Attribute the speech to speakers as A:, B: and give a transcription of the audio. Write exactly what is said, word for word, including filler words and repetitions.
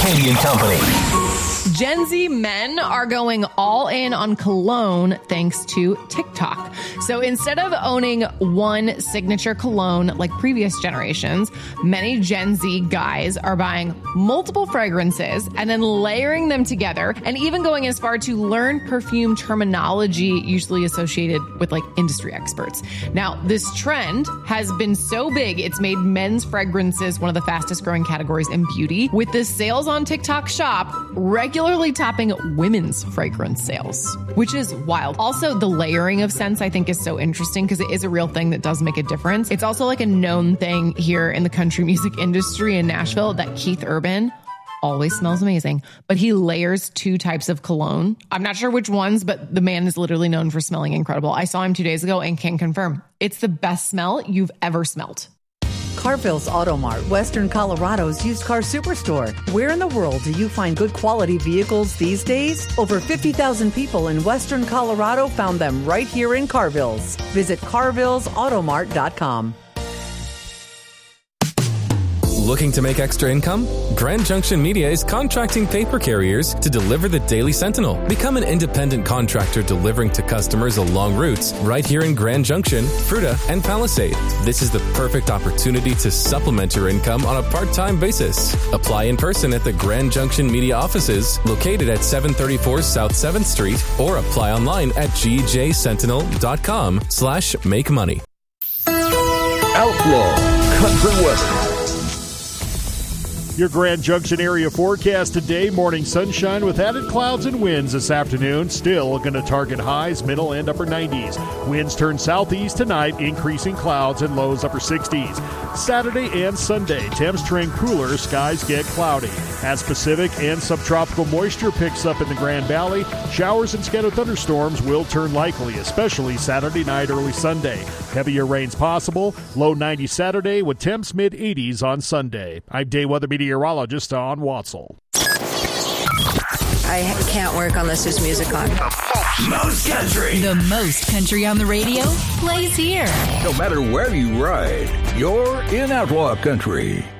A: Katie and Company.
B: Gen Z men are going all in on cologne thanks to TikTok. So instead of owning one signature cologne like previous generations, many Gen Z guys are buying multiple fragrances and then layering them together, and even going as far to learn perfume terminology usually associated with like industry experts. Now, this trend has been so big, it's made men's fragrances one of the fastest growing categories in beauty, with the sales on TikTok Shop regularly topping women's fragrance sales, which is wild. Also, the layering of scents I think is so interesting because it is a real thing that does make a difference. It's also like a known thing here in the country music industry in Nashville that Keith Urban always smells amazing, but he layers two types of cologne. I'm not sure which ones, but the man is literally known for smelling incredible. I saw him two days ago and can confirm it's the best smell you've ever smelled.
C: Carville's Auto Mart, Western Colorado's used car superstore. Where in the world do you find good quality vehicles these days? Over fifty thousand people in Western Colorado found them right here in Carville's. Visit carvilles automart dot com.
D: Looking to make extra income? Grand Junction Media is contracting paper carriers to deliver the Daily Sentinel. Become an independent contractor delivering to customers along routes right here in Grand Junction, Fruita, and Palisade. This is the perfect opportunity to supplement your income on a part-time basis. Apply in person at the Grand Junction Media offices located at seven thirty-four South seventh Street, or apply online at g j sentinel dot com slash make money.
E: Outlaw Country Western.
F: Your Grand Junction area forecast today: morning sunshine with added clouds and winds this afternoon. Still going to target highs, middle and upper nineties. Winds turn southeast tonight, increasing clouds and lows upper sixties. Saturday and Sunday, temps trend cooler, skies get cloudy. As Pacific and subtropical moisture picks up in the Grand Valley, showers and scattered thunderstorms will turn likely, especially Saturday night, early Sunday. Heavier rains possible, low ninety Saturday with temps mid eighties on Sunday. I'm day weather meteorologist Don Watzel.
G: I can't work unless there's music on.
H: Most country.
I: The most country on the radio plays here.
E: No matter where you ride, you're in Outlaw Country.